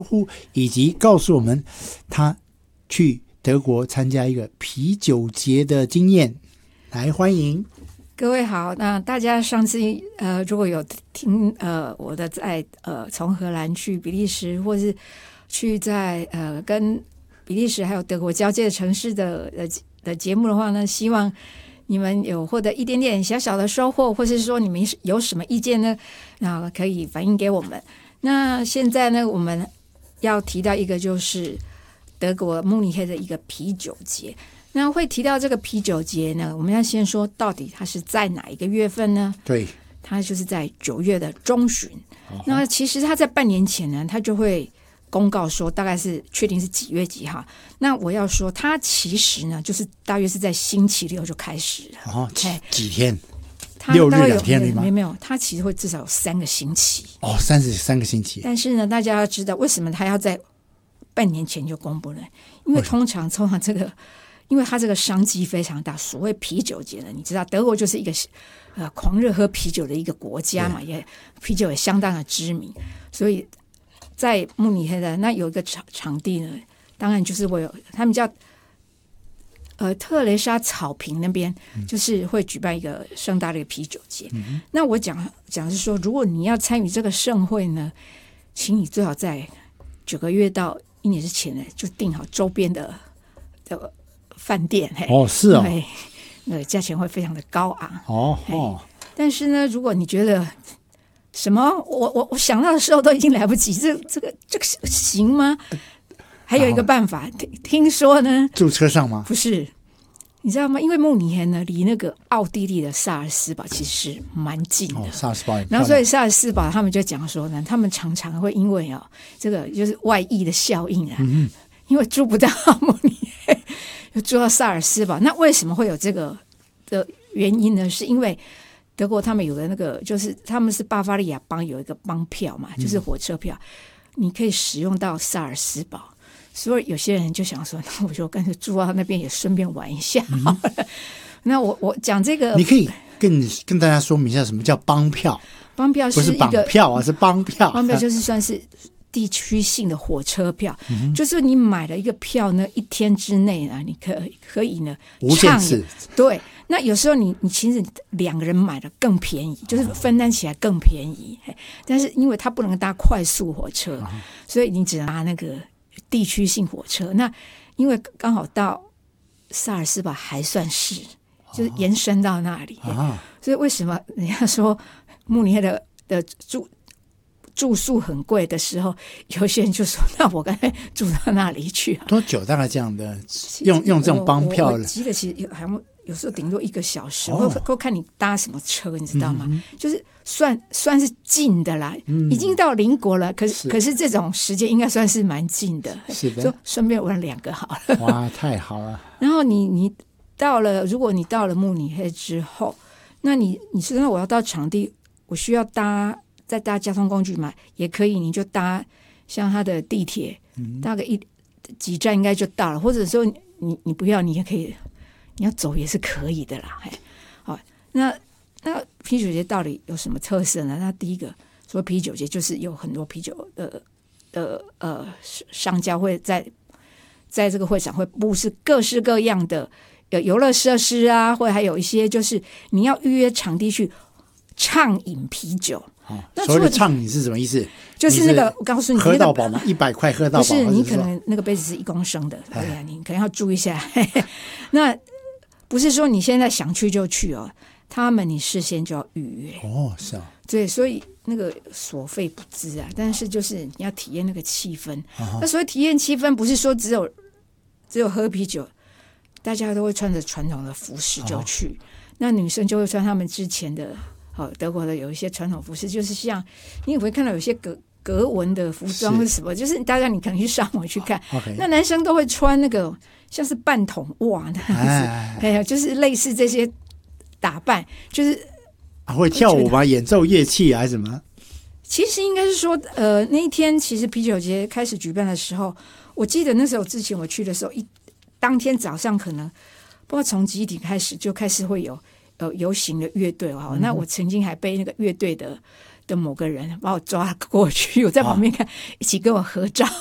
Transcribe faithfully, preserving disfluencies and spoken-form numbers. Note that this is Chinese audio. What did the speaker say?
呼，以及告诉我们他去德国参加一个啤酒节的经验。来，欢迎各位好。那大家上次呃如果有听呃我的在呃从荷兰去比利时，或是去在呃跟比利时还有德国交界的城市的的的节目的话呢，希望你们有获得一点点小小的收获，或是说你们有什么意见呢，那可以反映给我们。那现在呢，我们要提到一个就是德国慕尼黑的一个啤酒节。那会提到这个啤酒节呢，我们要先说到底它是在哪一个月份呢？ 对， 它就是在九月的中旬。哦、那其实它在半年前呢，它就会公告说大概是确定是几月几号。那我要说，它其实呢，就是大约是在星期六就开始了。 哦，几几天？ 它六日两天里吗？ 没有没有，它其实会至少有三个星期。 哦，三十三个星期。 但是呢，大家要知道为什么它要在半年前就公布呢？因为通常通常这个，因为它这个商机非常大。所谓啤酒节呢，你知道德国就是一个呃狂热喝啤酒的一个国家嘛，也啤酒也相当的知名，所以在慕尼黑的那有一个场场地呢，当然就是会有他们叫呃特蕾莎草坪那边，就是会举办一个盛大的一个啤酒节。嗯、那我讲讲是说，如果你要参与这个盛会呢，请你最好在九个月到一年之前呢，就订好周边的的饭店。 哦，是哦， 对，那价钱会非常的高昂。 哦哦， 但是呢，如果你觉得什么，我我我想到的时候都已经来不及，这这个这个行吗？还有一个办法，听听说呢， 住车上吗？ 不是，你知道吗？因为慕尼黑呢，离那个奥地利的萨尔斯堡其实是蛮近的。 哦，萨尔斯堡， 然后所以萨尔斯堡他们就讲说呢，他们常常会因为哦，这个就是外溢的效应啊，嗯、因为住不到慕尼黑，就住到萨尔斯堡。那为什么会有这个的原因呢？是因为德国他们有个那个，就是他们是巴伐利亚邦有一个邦票嘛，就是火车票，嗯、你可以使用到萨尔斯堡。所以有些人就想说，那我就干脆住到那边，也顺便玩一下好了。嗯、那我我讲这个， 你可以跟跟大家说明一下什么叫邦票？ 邦票是一个不是绑票啊，是邦票。 邦票就是算是地区性的火车票，嗯、就是你买了一个票呢，一天之内呢，你可以可以呢无限次。 对，那有时候你你其实两个人买的更便宜，就是分担起来更便宜。哦、但是因为它不能搭快速火车，哦、所以你只能搭那个地区性火车。那因为刚好到萨尔斯堡还算是，就是延伸到那里，哦、所以为什么人家说慕尼黑的的住住宿很贵的时候，有些人就说：“那我干脆住到那里去。” 多久？大概这样的用用这种邦票？ 我记得其实有好像有时候顶多一个小时，或、哦、或看你搭什么车，你知道吗？嗯、就是算算是近的啦，嗯、已经到邻国了。可是, 是可是这种时间应该算是蛮近的。 是的， 说顺便玩两个好了。 哇，太好了！ 然后你你到了，如果你到了慕尼黑之后，那你你说那我要到场地，我需要搭。再搭交通工具嘛，也可以，你就搭像他的地铁，嗯、大概一几站应该就到了。或者说你你不要，你也可以，你要走也是可以的啦。好，那那啤酒节到底有什么特色呢？那第一个说啤酒节就是有很多啤酒的的呃商家会在在这个会场会布置各式各样的游乐设施啊，或者还有一些就是你要预约场地去畅饮啤酒。 哦、所谓的畅饮是什么意思？ 就是那个我告诉你， 喝到饱吗？一百块喝到饱？ 不是，你可能那个杯子是一公升的，对呀，你可能要注意一下。那不是说你现在想去就去哦，他们你事先就要预约哦，是啊， 对，所以那个所费不赀啊，但是就是你要体验那个气氛。啊、那所谓体验气氛，不是说只有只有喝啤酒，大家都会穿着传统的服饰就去，啊、那女生就会穿他们之前的。哦，德国的有一些传统服饰，就是像你也会看到有些格格纹的服装是什么，就是大家你可能去上网去看， okay. 那男生都会穿那个像是半筒袜那样子，哎呀，就是类似这些打扮，就是、 啊、会跳舞吗？演奏乐器还是什么？ 其实应该是说，呃，那一天其实啤酒节开始举办的时候，我记得那时候之前我去的时候，一当天早上可能不知道从几点开始就开始会有。呃，游行的乐队哦，嗯、那我曾经还被那个乐队的的某个人把我抓过去，我在旁边看，一起跟我合照。